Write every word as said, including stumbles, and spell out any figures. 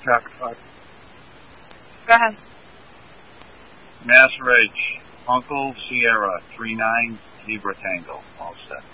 traffic flag. Go ahead. Master H, Uncle Sierra, three nine, Zebra Tango, all set.